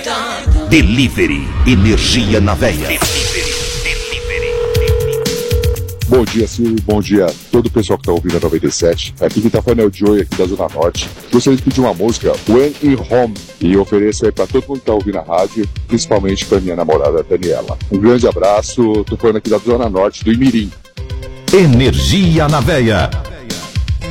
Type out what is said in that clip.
Delivery Energia na Veia. Bom dia, Silvio. Bom dia a todo o pessoal que está ouvindo a 97. Aqui quem tá falando é o Joey, aqui da Zona Norte. Gostaria de pedir uma música, When in Home, e ofereço aí para todo mundo que tá ouvindo a rádio, principalmente para minha namorada Daniela. Um grande abraço. Tô falando aqui da Zona Norte, do Imirim. Energia na Veia.